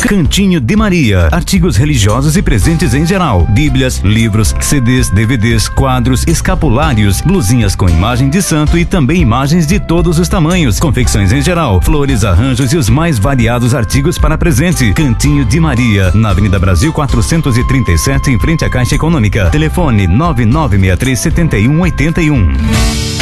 Cantinho de Maria, artigos religiosos e presentes em geral, bíblias, livros, CDs, DVDs, quadros, escapulários, blusinhas com imagem de santo e também imagens de todos os tamanhos, confecções em geral, flores, arranjos e os mais variados artigos para presente. Cantinho de Maria, na Avenida Brasil 437, em frente à Caixa Econômica. Telefone 9963-7181.